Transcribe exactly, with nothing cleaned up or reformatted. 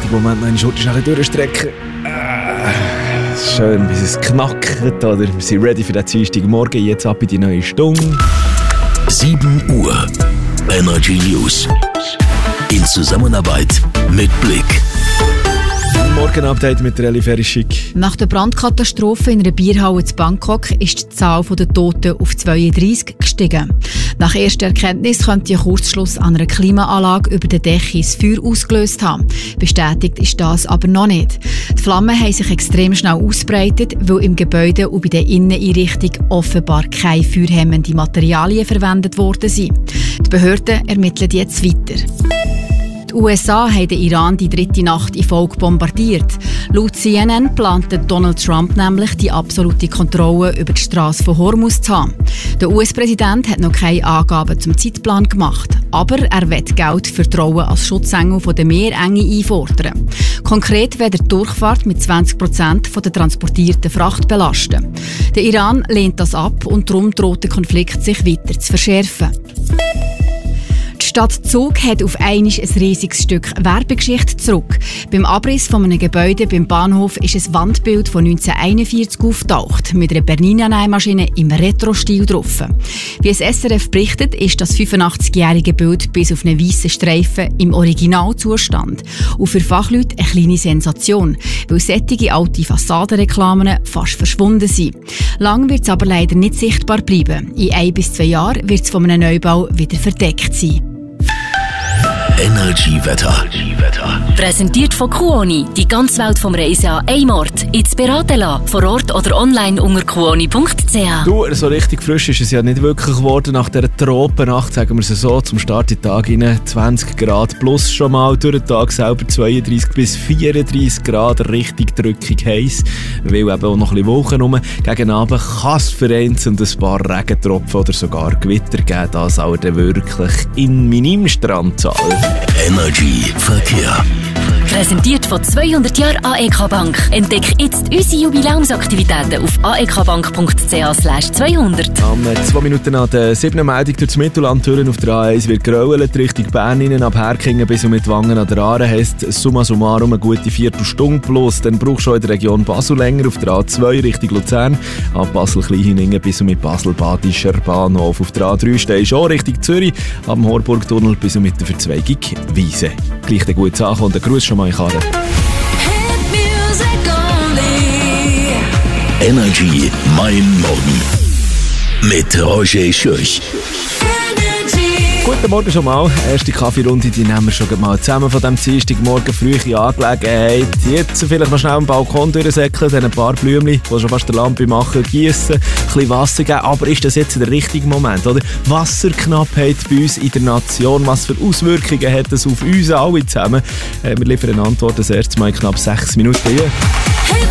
richtige Moment, noch eine Schurte schnell durchstrecken. Ah, schön, bis es knackt. Oder? Wir sind ready für den Dienstagmorgen. Jetzt ab in die neue Stunde. sieben Uhr. Energy News. In Zusammenarbeit mit Blick. Morgen-Update mit der Eli Ferischik. Nach der Brandkatastrophe in einer Bierhalle in Bangkok ist die Zahl der Toten auf zweiunddreissig gestiegen. Nach erster Erkenntnis könnte ein Kurzschluss an einer Klimaanlage über der Decke das Feuer ausgelöst haben. Bestätigt ist das aber noch nicht. Die Flammen haben sich extrem schnell ausbreitet, weil im Gebäude und bei der Inneneinrichtung offenbar keine feuerhemmenden Materialien verwendet worden sind. Die Behörden ermitteln jetzt weiter. Die U S A haben den Iran die dritte Nacht in Folge bombardiert. Laut C N N plante Donald Trump nämlich, die absolute Kontrolle über die Straße von Hormuz zu haben. Der U S-Präsident hat noch keine Angaben zum Zeitplan gemacht. Aber er will Geld für die Rolle als Schutzengel von der Meerenge einfordern. Konkret wird er die Durchfahrt mit zwanzig Prozent der transportierten Fracht belasten. Der Iran lehnt das ab und darum droht der Konflikt sich weiter zu verschärfen. Die Stadt Zug hat auf einmal ein riesiges Stück Werbegeschichte zurück. Beim Abriss von einem Gebäude beim Bahnhof ist ein Wandbild von neunzehnhunderteinundvierzig aufgetaucht, mit einer Bernina-Nähmaschine im Retro-Stil drauf. Wie das S R F berichtet, ist das fünfundachtzigjährige Bild bis auf einen weißen Streifen im Originalzustand. Und für Fachleute eine kleine Sensation, weil solche alte Fassadenreklamen fast verschwunden sind. Lang wird es aber leider nicht sichtbar bleiben. In ein bis zwei Jahren wird es von einem Neubau wieder verdeckt sein. Energy Wetter. Präsentiert von Kuoni. Die ganze Welt vom Reisen an einem Ort. Jetzt beraten lassen. Vor Ort oder online unter kuoni punkt c h. Du, so richtig frisch ist es ja nicht wirklich geworden nach dieser Tropennacht, sagen wir es so, zum Start in den Tag rein. zwanzig Grad plus schon mal, durch den Tag selber zweiunddreissig bis vierunddreissig Grad, richtig drückig heiß, weil eben auch noch ein bisschen Wolken rum. Gegen Abend kann es vereinzelt ein paar Regentropfen oder sogar Gewitter geben, das auch wirklich in Minimstrandzahl. Energy Verkehr. Präsentiert von zweihundert Jahren A E K Bank. Entdecke jetzt unsere Jubiläumsaktivitäten auf a e k bank punkt c h slash zweihundert. Am zwei Minuten nach der siebten Meldung durch das Mittelland Türen auf der A eins wird geröllt, Richtung Bern hinein, ab Herkingen bis und mit Wangen an der Aare heisst summa summarum eine gute Viertelstunde plus. Dann brauchst du auch in der Region Basel länger auf der A zwei Richtung Luzern, ab Basel-Kleinhiningen bis und mit Basel-Badischer Bahnhof. Auf der A drei stehst du auch Richtung Zürich, am Horburgtunnel bis und mit der Verzweigung Wiese. Gleich der gute Sache und der Gruß schon mal in Karren. Energy mein Morgen. Mit Roger Schürch. Guten Morgen schon mal. Erste Kaffeerunde, die nehmen wir schon mal zusammen von diesem Dienstagmorgen. Frühe Angelegenheit. Jetzt vielleicht noch schnell am Balkon durchsäckeln, dann ein paar Blümchen, die schon fast der Lampe machen, gießen, ein bisschen Wasser geben. Aber ist das jetzt der richtige Moment, oder? Wasserknappheit bei uns in der Nation. Was für Auswirkungen hat das auf uns alle zusammen? Wir liefern eine Antwort das erste Mal in knapp sechs Minuten.